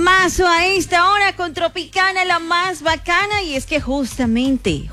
temazo a esta hora con Tropicana, la más bacana. Y es que justamente,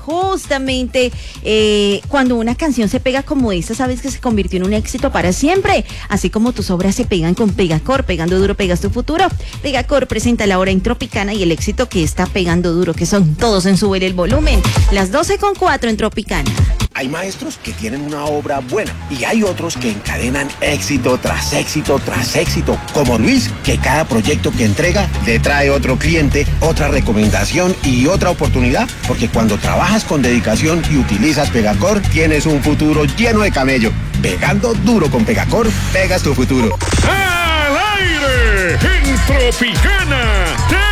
cuando una canción se pega como esta, sabes que se convirtió en un éxito para siempre. Así como tus obras se pegan con Pegacor, pegando duro, pegas tu futuro. Pegacor presenta la hora en Tropicana y el éxito que está pegando duro, que son todos en Súbele el Volumen. Las 12:04 en Tropicana. Hay maestros que tienen una obra buena y hay otros que encadenan éxito tras éxito tras éxito, como Luis, que cada proyecto que entrega le trae otro cliente, otra recomendación y otra oportunidad, porque cuando trabajas con dedicación y utilizas Pegacor, tienes un futuro lleno de camello. Pegando duro con Pegacor, pegas tu futuro. ¡Al aire! En Tropicana,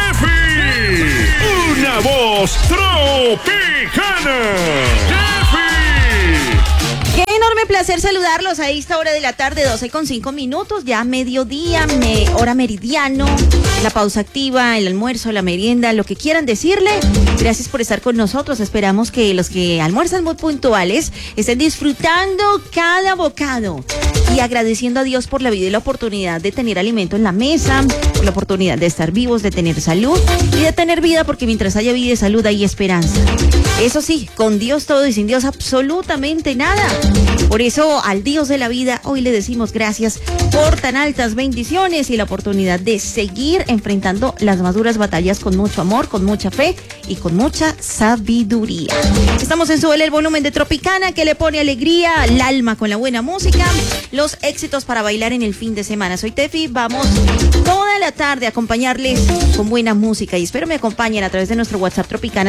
Tefi. Una voz tropicana. Qué enorme placer saludarlos a esta hora de la tarde, 12:05, ya mediodía, hora meridiano, la pausa activa, el almuerzo, la merienda, lo que quieran decirle. Gracias por estar con nosotros. Esperamos que los que almuerzan muy puntuales estén disfrutando cada bocado y agradeciendo a Dios por la vida y la oportunidad de tener alimento en la mesa, por la oportunidad de estar vivos, de tener salud y de tener vida, porque mientras haya vida y salud hay esperanza. Eso sí, con Dios todo y sin Dios absolutamente nada. Por eso al Dios de la vida hoy le decimos gracias por tan altas bendiciones y la oportunidad de seguir enfrentando las más duras batallas con mucho amor, con mucha fe y con mucha sabiduría. Estamos en Súbele el Volumen de Tropicana, que le pone alegría al alma con la buena música, los éxitos para bailar en el fin de semana. Soy Tefi, vamos toda la tarde a acompañarles con buena música y espero me acompañen a través de nuestro WhatsApp Tropicana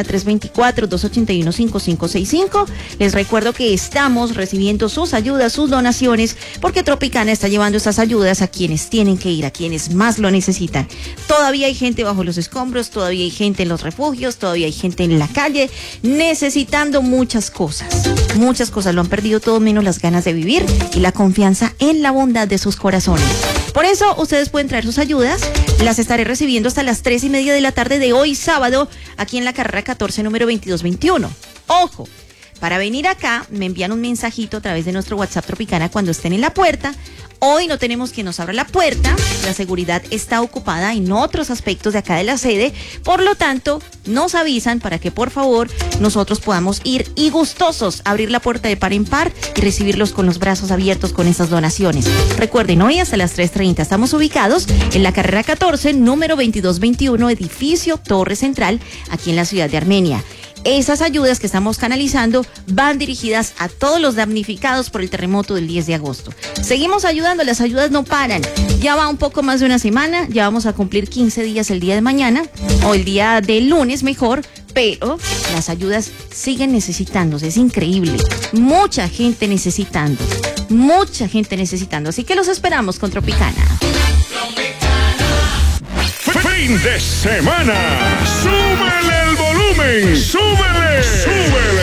324-281-5565. Les recuerdo que estamos recibiendo sus ayudas, sus donaciones, porque Tropicana está llevando estas ayudas a quienes tienen que ir, a quienes más lo necesitan. Todavía hay gente bajo los escombros, todavía hay gente en los refugios, todavía hay gente en la calle necesitando muchas cosas. Muchas cosas, lo han perdido todo menos las ganas de vivir y la confianza en la bondad de sus corazones. Por eso ustedes pueden traer sus ayudas, las estaré recibiendo hasta las 3:30 de la tarde de hoy sábado, aquí en la carrera 14, número 2221. ¡Ojo! Para venir acá, me envían un mensajito a través de nuestro WhatsApp Tropicana cuando estén en la puerta. Hoy no tenemos quien nos abra la puerta, la seguridad está ocupada en otros aspectos de acá de la sede, por lo tanto, nos avisan para que por favor nosotros podamos ir y gustosos abrir la puerta de par en par y recibirlos con los brazos abiertos con esas donaciones. Recuerden, hoy hasta las 3:30 estamos ubicados en la carrera 14, número 2221, edificio Torre Central, aquí en la ciudad de Armenia. Esas ayudas que estamos canalizando van dirigidas a todos los damnificados por el terremoto del 10 de agosto. Seguimos ayudando, las ayudas no paran. Ya va un poco más de una semana, ya vamos a cumplir 15 días el día de mañana, o el día del lunes mejor, pero las ayudas siguen necesitándose, es increíble. Mucha gente necesitando. Así que los esperamos con Tropicana. Fin de semana. Súbele el volumen. Súbele.